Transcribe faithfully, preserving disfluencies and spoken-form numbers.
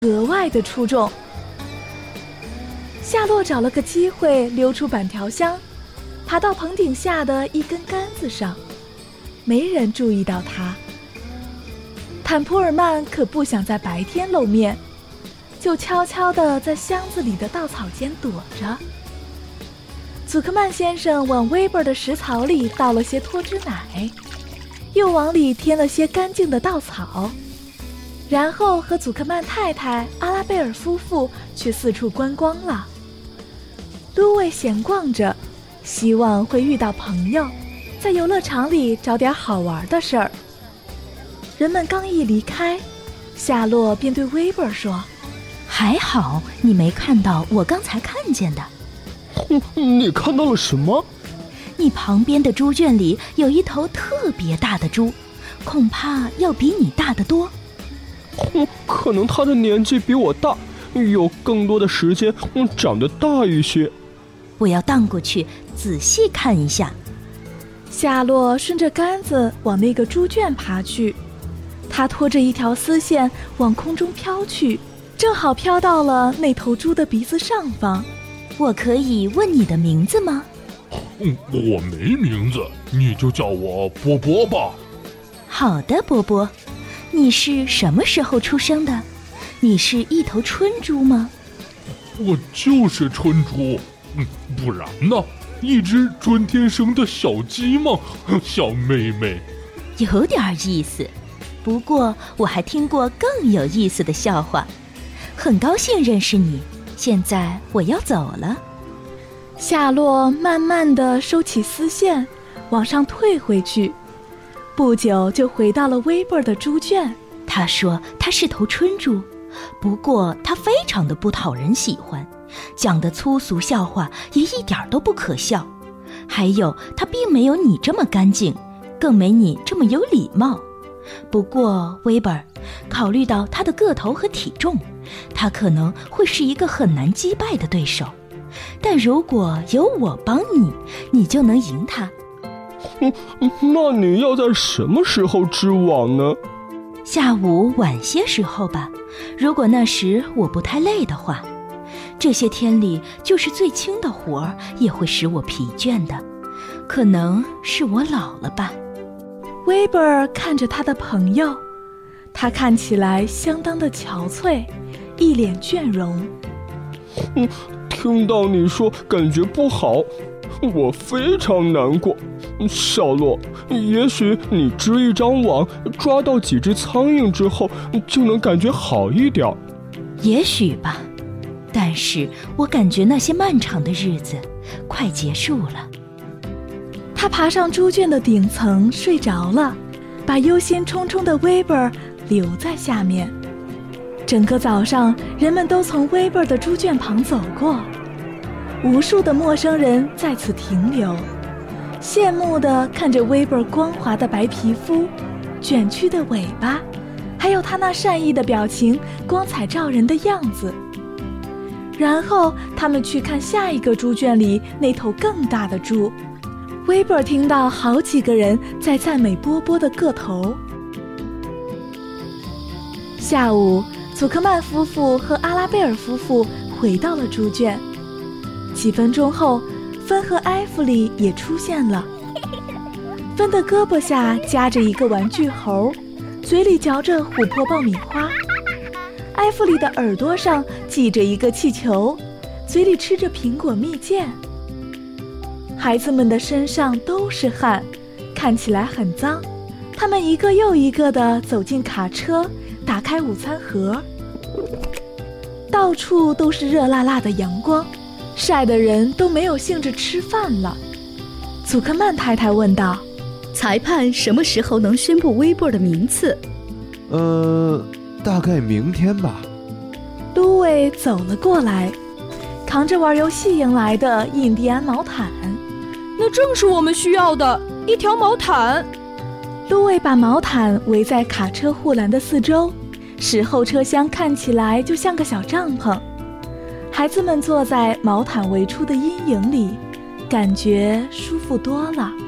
格外的出众。夏洛找了个机会溜出板条箱，爬到棚顶下的一根杆子上，没人注意到他。坦普尔曼可不想在白天露面，就悄悄地在箱子里的稻草间躲着。祖克曼先生往威伯的食槽里倒了些脱脂奶，又往里添了些干净的稻草，然后和祖克曼太太阿拉贝尔夫妇去四处观光了。卢伟闲逛着，希望会遇到朋友，在游乐场里找点好玩的事儿。人们刚一离开，夏洛便对威伯说： 还好你没看到我刚才看见的。 你看到了什么？ 你旁边的猪圈里有一头特别大的猪，恐怕要比你大得多。 可能他的年纪比我大，有更多的时间长得大一些。 我要荡过去仔细看一下。 夏洛顺着杆子往那个猪圈爬去，他拖着一条丝线往空中飘去，正好飘到了那头猪的鼻子上方。 我可以问你的名字吗？ 嗯，我没名字，你就叫我波波吧。 好的，波波。你是什么时候出生的？你是一头春猪吗？ 我就是春猪，嗯，不然呢？一只春天生的小鸡吗？小妹妹。 有点意思，不过我还听过更有意思的笑话。很高兴认识你，现在我要走了。 夏洛慢慢地收起丝线，往上退回去，不久就回到了威伯的猪圈。 他说他是头春猪，不过他非常的不讨人喜欢，讲的粗俗笑话也一点都不可笑。还有他并没有你这么干净，更没你这么有礼貌。不过威伯，考虑到他的个头和体重，他可能会是一个很难击败的对手，但如果有我帮你，你就能赢他。 嗯，那你要在什么时候织网呢？ 下午晚些时候吧，如果那时我不太累的话。这些天里，就是最轻的活儿也会使我疲倦的，可能是我老了吧。 威伯看着他的朋友，他看起来相当的憔悴，一脸倦容。 嗯，听到你说感觉不好，我非常难过。小洛，也许你织一张网，抓到几只苍蝇之后，就能感觉好一点。 也许吧，但是我感觉那些漫长的日子快结束了。 他爬上猪圈的顶层睡着了，把忧心忡忡的威伯留在下面。整个早上，人们都从威伯的猪圈旁走过，无数的陌生人在此停留，羡慕地看着威伯光滑的白皮肤、卷曲的尾巴，还有他那善意的表情、光彩照人的样子。然后他们去看下一个猪圈里那头更大的猪。威伯听到好几个人在赞美波波的个头。下午，祖克曼夫妇和阿拉贝尔夫妇回到了猪圈。几分钟后，芬和埃弗里也出现了。芬的胳膊下夹着一个玩具猴，嘴里嚼着琥珀爆米花。埃弗里的耳朵上系着一个气球，嘴里吃着苹果蜜饯。孩子们的身上都是汗，看起来很脏。他们一个又一个地走进卡车，打开午餐盒。到处都是热辣辣的阳光，晒得人都没有兴致吃饭了。祖克曼太太问道： 裁判什么时候能宣布威伯的名次？ 呃，大概明天吧。 卢伟走了过来，扛着玩游戏赢来的印第安毛毯。 那正是我们需要的，一条毛毯。 卢伟把毛毯围在卡车护栏的四周，使后车厢看起来就像个小帐篷。孩子们坐在毛毯围出的阴影里，感觉舒服多了。